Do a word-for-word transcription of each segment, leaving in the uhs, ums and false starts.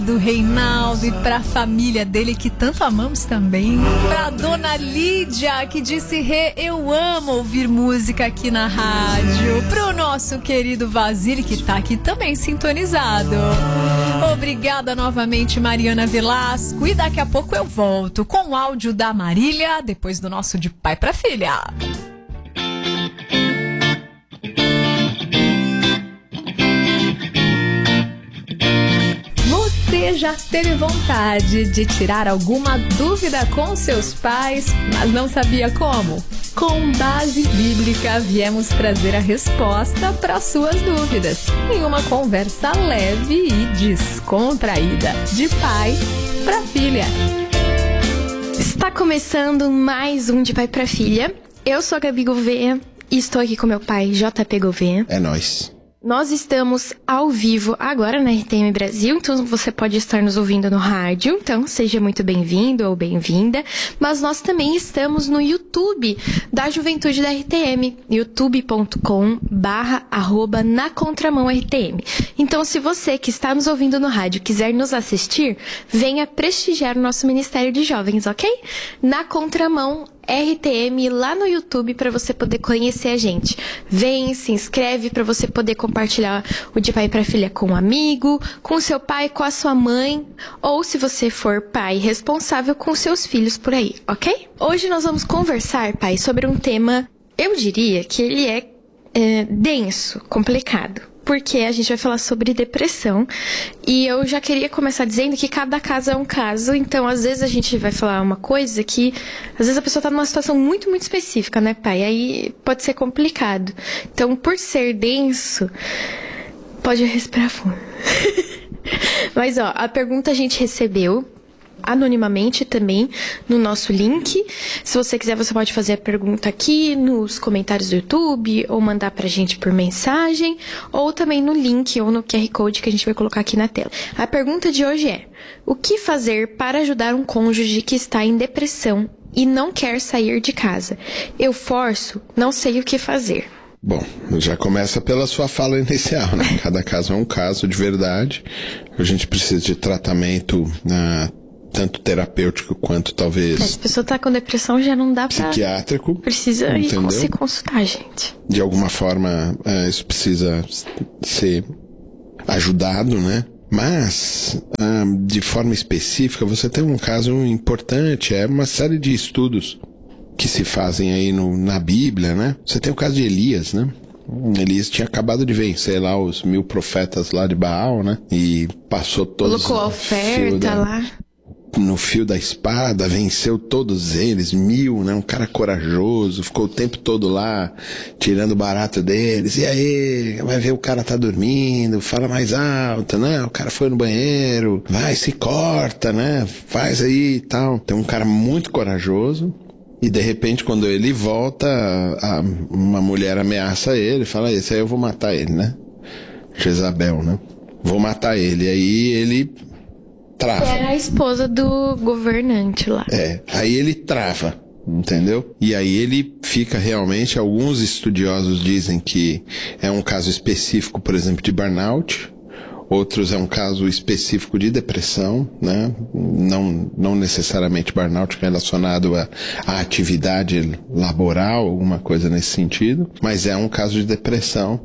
do Reinaldo e pra família dele que tanto amamos também. Pra dona Lídia, que disse: Rê, eu amo ouvir música aqui na rádio. Pro nosso querido Vasile, que tá aqui também sintonizado. Obrigada novamente, Mariana Velasco. E daqui a pouco eu volto com o áudio da Marília, depois do nosso De Pai pra Filha. Você já teve vontade de tirar alguma dúvida com seus pais, mas não sabia como? Com base bíblica, viemos trazer a resposta para suas dúvidas, em uma conversa leve e descontraída, de pai para filha. Está começando mais um De Pai para Filha. Eu sou a Gabi Gouveia e estou aqui com meu pai, J P Gouveia. É nóis. Nós estamos ao vivo agora na R T M Brasil, então você pode estar nos ouvindo no rádio, então seja muito bem-vindo ou bem-vinda. Mas nós também estamos no YouTube da Juventude da R T M, youtube ponto com barra arroba na contramão R T M. Então, se você que está nos ouvindo no rádio quiser nos assistir, venha prestigiar o nosso Ministério de Jovens, ok? Na Contramão R T M lá no YouTube para você poder conhecer a gente. Vem, se inscreve para você poder compartilhar o De Pai para Filha com um amigo, com seu pai, com a sua mãe, ou se você for pai responsável, com seus filhos por aí, ok? Hoje nós vamos conversar, pai, sobre um tema, eu diria que ele é, é denso, complicado. Porque a gente vai falar sobre depressão. E eu já queria começar dizendo que cada caso é um caso. Então, às vezes, a gente vai falar uma coisa que... Às vezes, a pessoa tá numa situação muito, muito específica, né, pai? Aí pode ser complicado. Então, por ser denso, pode respirar fundo. Mas, ó, a pergunta a gente recebeu anonimamente também no nosso link. Se você quiser, você pode fazer a pergunta aqui nos comentários do YouTube ou mandar pra gente por mensagem ou também no link ou no Q R Code que a gente vai colocar aqui na tela. A pergunta de hoje é: o que fazer para ajudar um cônjuge que está em depressão e não quer sair de casa? Eu forço, não sei o que fazer. Bom, já começa pela sua fala inicial, né? Cada caso é um caso de verdade. A gente precisa de tratamento uh, tanto terapêutico quanto talvez... Se a pessoa tá com depressão, já não dá pra... Psiquiátrico. Precisa entendeu? ir se consultar, gente. De alguma forma, uh, isso precisa ser ajudado, né? Mas, uh, de forma específica, você tem um caso importante, é uma série de estudos que se fazem aí no, na Bíblia, né? Você tem o caso de Elias, né? Elias tinha acabado de vencer lá os mil profetas lá de Baal, né? E passou todos... Colocou a oferta da, lá. No fio da espada, venceu todos eles, mil, né? Um cara corajoso, ficou o tempo todo lá, tirando o barato deles. E aí, vai ver o cara tá dormindo, fala mais alto, né? O cara foi no banheiro, vai, se corta, né? Faz aí e tal. Tem um cara muito corajoso. E de repente, quando ele volta, a, uma mulher ameaça ele, fala: esse aí eu vou matar ele, né? Jezabel, né? Vou matar ele. E aí ele trava. Era a esposa do governante lá. É, aí ele trava, entendeu? E aí ele fica realmente, alguns estudiosos dizem que é um caso específico, por exemplo, de burnout. Outros é um caso específico de depressão, né? Não, não necessariamente burnout relacionado à, à atividade laboral, alguma coisa nesse sentido, mas é um caso de depressão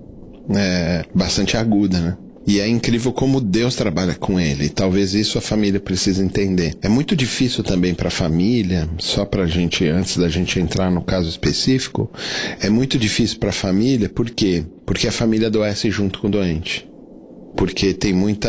é, bastante aguda, né? E é incrível como Deus trabalha com ele. Talvez isso a família precise entender. É muito difícil também para a família, só pra gente, antes da gente entrar no caso específico, é muito difícil para a família, por quê? Porque a família adoece junto com o doente. Porque tem muita,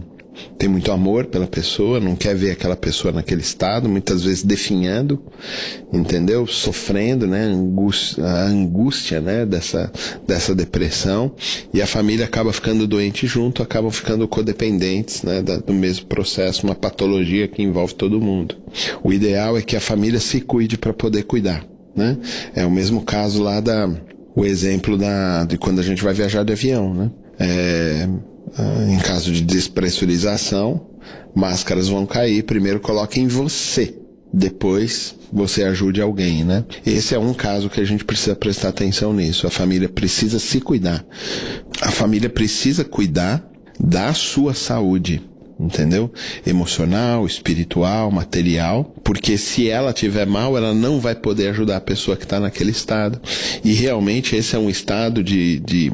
tem muito amor pela pessoa, não quer ver aquela pessoa naquele estado, muitas vezes definhando, entendeu? Sofrendo, né? Angústia, a angústia, né? Dessa, dessa depressão. E a família acaba ficando doente junto, acabam ficando codependentes, né? Da, do mesmo processo, uma patologia que envolve todo mundo. O ideal é que a família se cuide para poder cuidar, né? É o mesmo caso lá da, o exemplo da, de quando a gente vai viajar de avião, né? É... Em caso de despressurização, máscaras vão cair. Primeiro coloque em você, depois você ajude alguém, né? Esse é um caso que a gente precisa prestar atenção nisso. A família precisa se cuidar. A família precisa cuidar da sua saúde, entendeu? Emocional, espiritual, material, porque se ela tiver mal, ela não vai poder ajudar a pessoa que está naquele estado. E realmente esse é um estado de, de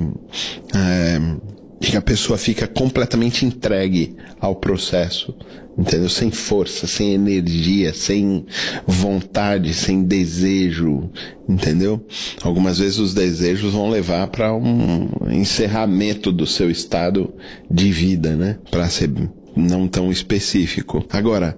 é, que a pessoa fica completamente entregue ao processo, entendeu? Sem força, sem energia, sem vontade, sem desejo, entendeu? Algumas vezes os desejos vão levar para um encerramento do seu estado de vida, né? Para ser não tão específico. Agora,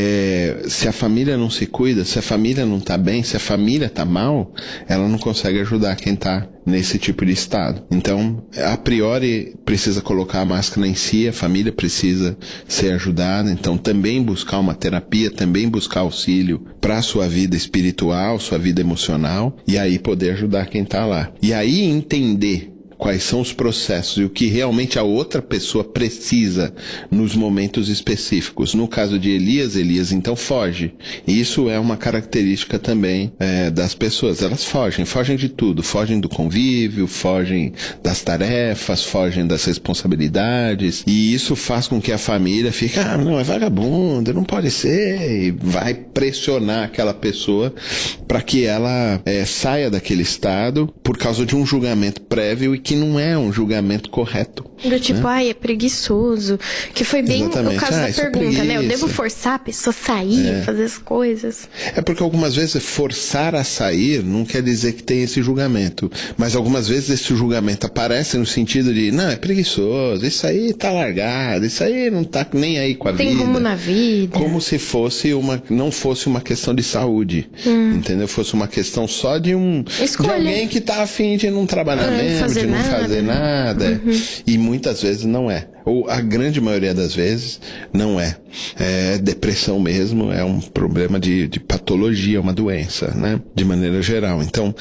é, se a família não se cuida, se a família não tá bem, se a família tá mal, ela não consegue ajudar quem tá nesse tipo de estado. Então, a priori, precisa colocar a máscara em si, a família precisa ser ajudada, então também buscar uma terapia, também buscar auxílio para a sua vida espiritual, sua vida emocional, e aí poder ajudar quem tá lá. E aí entender quais são os processos e o que realmente a outra pessoa precisa nos momentos específicos. No caso de Elias, Elias então foge. E isso é uma característica também é, das pessoas. Elas fogem, fogem de tudo. Fogem do convívio, fogem das tarefas, fogem das responsabilidades. E isso faz com que a família fique, ah, não, é vagabundo, não pode ser. E vai pressionar aquela pessoa para que ela é, saia daquele estado por causa de um julgamento prévio e que não é um julgamento correto. Do tipo, né? Ai, é preguiçoso. Que foi bem Exatamente. O caso ah, da pergunta, é né? Eu devo forçar a pessoa a sair, é. fazer as coisas. É porque algumas vezes forçar a sair não quer dizer que tem esse julgamento. Mas algumas vezes esse julgamento aparece no sentido de, não, é preguiçoso, isso aí tá largado, isso aí não tá nem aí com a tem vida. Tem rumo na vida. Como se fosse uma, não fosse uma questão de saúde. Hum. Entendeu? Fosse uma questão só de um... Escolha. De alguém que tá afim de não trabalhar é, mesmo, de não nada. fazer nada. Uhum. E muitas vezes não é. Ou a grande maioria das vezes não é. É depressão mesmo, é um problema de, de patologia, uma doença, né? De maneira geral. Então,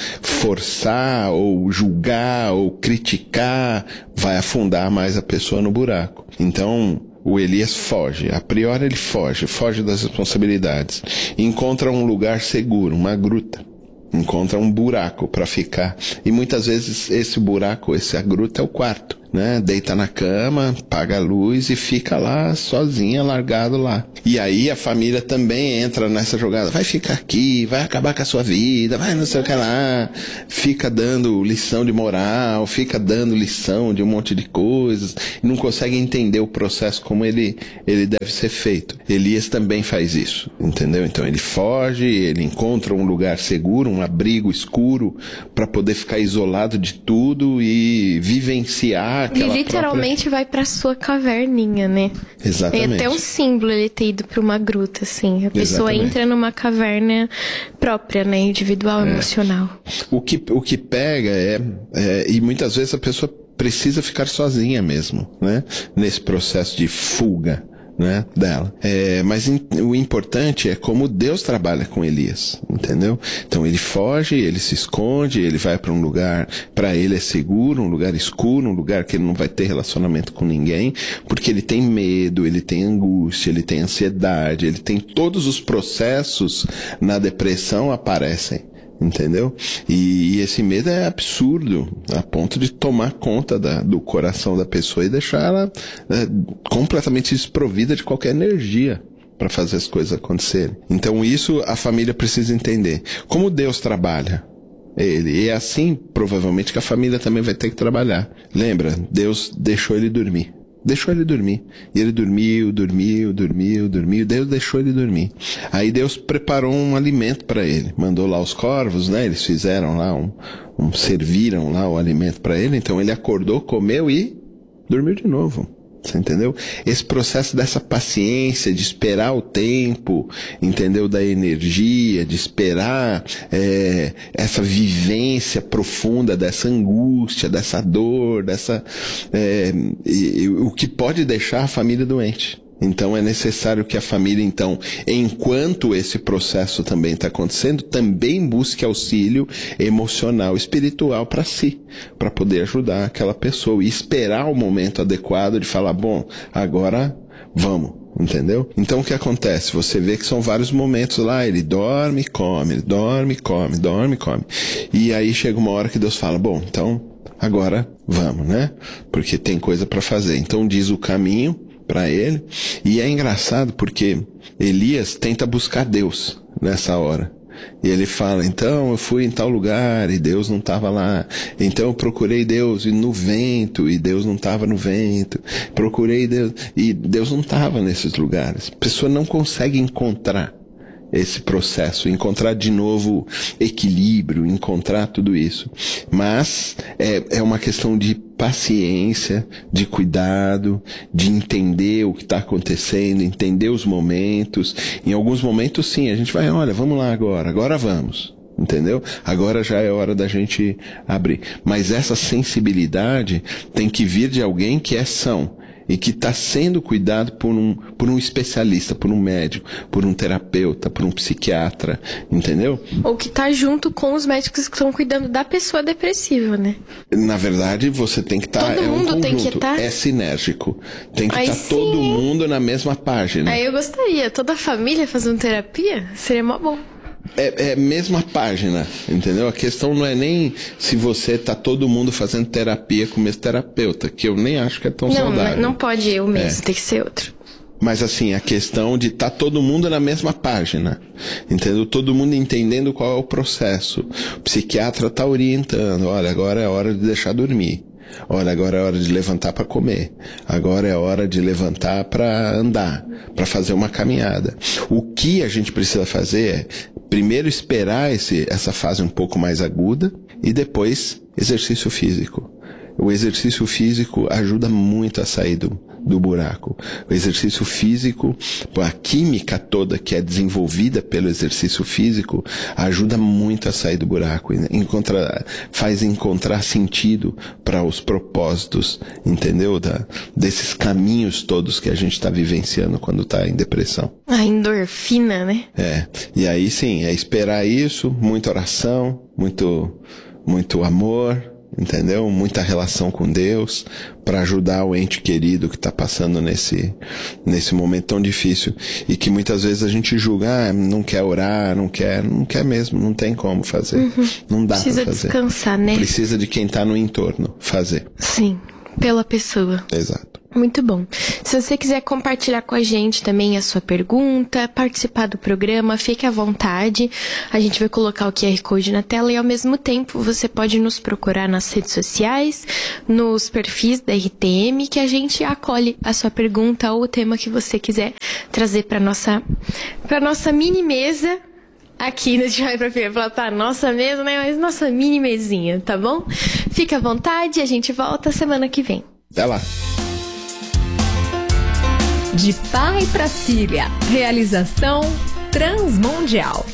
forçar ou julgar ou criticar vai afundar mais a pessoa no buraco. Então, o Elias foge, a priori ele foge, foge das responsabilidades. Encontra um lugar seguro, uma gruta. Encontra um buraco para ficar. E muitas vezes esse buraco, essa gruta é o quarto, né? Deita na cama, paga a luz e fica lá sozinha, largado lá. E aí a família também entra nessa jogada. Vai ficar aqui, vai acabar com a sua vida, vai não sei o que lá. Fica dando lição de moral, fica dando lição de um monte de coisas. E não consegue entender o processo como ele, ele deve ser feito. Elias também faz isso, entendeu? Então ele foge, ele encontra um lugar seguro, um abrigo escuro para poder ficar isolado de tudo e vivenciar aquela Ele literalmente própria... vai pra sua caverninha, né? Exatamente. É até um símbolo ele ter ido pra uma gruta, assim. A pessoa Exatamente. entra numa caverna própria, né? Individual, é. emocional. O que, o que pega é, é... E muitas vezes a pessoa precisa ficar sozinha mesmo, né? Nesse processo de fuga, né, dela. É, mas in, o importante é como Deus trabalha com Elias, entendeu? Então ele foge, ele se esconde, ele vai para um lugar, para ele é seguro, um lugar escuro, um lugar que ele não vai ter relacionamento com ninguém, porque ele tem medo, ele tem angústia, ele tem ansiedade, ele tem todos os processos na depressão aparecem. Entendeu? E, e esse medo é absurdo, a ponto de tomar conta da, do coração da pessoa e deixar ela é, completamente desprovida de qualquer energia para fazer as coisas acontecerem. Então isso a família precisa entender. Como Deus trabalha? Ele. E é assim, provavelmente, que a família também vai ter que trabalhar. Lembra? Deus deixou ele dormir. Deixou ele dormir. E ele dormiu, dormiu, dormiu, dormiu. Deus deixou ele dormir. Aí Deus preparou um alimento para ele. Mandou lá os corvos, né? Eles fizeram lá, um, um serviram lá o alimento para ele. Então ele acordou, comeu e dormiu de novo. Você entendeu? Esse processo dessa paciência, de esperar o tempo, entendeu? Da energia, de esperar é, essa vivência profunda dessa angústia, dessa dor, dessa é, e, e, o que pode deixar a família doente. Então é necessário que a família, então, enquanto esse processo também está acontecendo, também busque auxílio emocional, espiritual para si, para poder ajudar aquela pessoa e esperar o momento adequado de falar, bom, agora vamos. Entendeu? Então o que acontece? Você vê que são vários momentos lá, ele dorme, come, ele dorme, come, dorme, come. E aí chega uma hora que Deus fala, bom, então agora vamos, né? Porque tem coisa para fazer. Então diz o caminho, para ele. E é engraçado porque Elias tenta buscar Deus nessa hora. E ele fala, então eu fui em tal lugar e Deus não estava lá. Então eu procurei Deus no vento e Deus não estava no vento. Procurei Deus e Deus não estava nesses lugares. A pessoa não consegue encontrar esse processo, encontrar de novo equilíbrio, encontrar tudo isso. Mas é, é uma questão de paciência, de cuidado, de entender o que está acontecendo, entender os momentos. Em alguns momentos, sim, a gente vai, olha, vamos lá agora, agora vamos. Entendeu? Agora já é hora da gente abrir. Mas essa sensibilidade tem que vir de alguém que é são. E que está sendo cuidado por um, por um especialista, por um médico, por um terapeuta, por um psiquiatra, entendeu? Ou que está junto com os médicos que estão cuidando da pessoa depressiva, né? Na verdade, você tem que estar... Todo é um mundo conjunto, tem que estar... é sinérgico. Tem que estar todo mundo na mesma página. Aí eu gostaria, toda a família fazendo terapia, seria mó bom. É, é mesma página, entendeu? A questão não é nem se você tá todo mundo fazendo terapia com o mesmo terapeuta, que eu nem acho que é tão não, saudável. Não, não pode eu mesmo, é. tem que ser outro. Mas assim, a questão de tá todo mundo na mesma página, entendeu? Todo mundo entendendo qual é o processo. O psiquiatra tá orientando, olha, agora é hora de deixar dormir. Olha, agora é hora de levantar para comer. Agora é hora de levantar para andar, para fazer uma caminhada. O que a gente precisa fazer é, primeiro, esperar esse, essa fase um pouco mais aguda e depois exercício físico. O exercício físico ajuda muito a sair do, do buraco. O exercício físico, a química toda que é desenvolvida pelo exercício físico, ajuda muito a sair do buraco. Encontra, faz encontrar sentido para os propósitos, entendeu? Da, desses caminhos todos que a gente está vivenciando quando está em depressão. A endorfina, né? É. E aí sim, é esperar isso, muita oração, muito, muito amor, entendeu? Muita relação com Deus para ajudar o ente querido que está passando nesse, nesse momento tão difícil e que muitas vezes a gente julga, ah, não quer orar, não quer, não quer mesmo, não tem como fazer, uhum. Não dá para fazer. Precisa descansar, né? Precisa de quem está no entorno fazer. Sim, pela pessoa. Exato. Muito bom. Se você quiser compartilhar com a gente também a sua pergunta, participar do programa, fique à vontade. A gente vai colocar o Q R Code na tela e ao mesmo tempo você pode nos procurar nas redes sociais, nos perfis da R T M, que a gente acolhe a sua pergunta ou o tema que você quiser trazer para nossa, para nossa mini mesa. Aqui, a gente vai preferir falar pra nossa mesa, né? Mas nossa mini mesinha, tá bom? Fique à vontade, a gente volta semana que vem. Até lá. De pai para filha, realização Transmundial.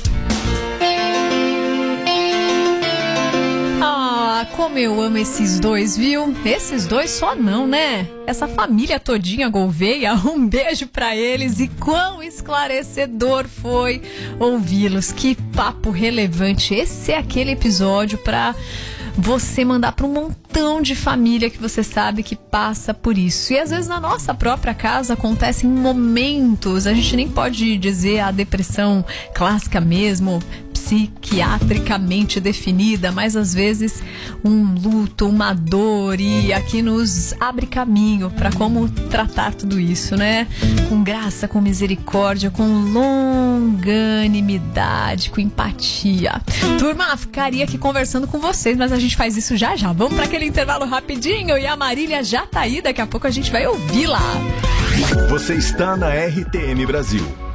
Ah, como eu amo esses dois, viu? Esses dois só não, né? Essa família todinha Gouveia, um beijo pra eles e quão esclarecedor foi ouvi-los. Que papo relevante. Esse é aquele episódio pra você mandar para um montão de família que você sabe que passa por isso. E às vezes na nossa própria casa acontecem momentos, a gente nem pode dizer a depressão clássica mesmo, psiquiatricamente definida, mas às vezes um luto, uma dor, e aqui nos abre caminho para como tratar tudo isso, né? Com graça, com misericórdia, com longanimidade, com empatia. Turma, ficaria aqui conversando com vocês, mas a gente faz isso já já. Vamos para aquele intervalo rapidinho e a Marília já tá aí, daqui a pouco a gente vai ouvi-la. Você está na R T M Brasil.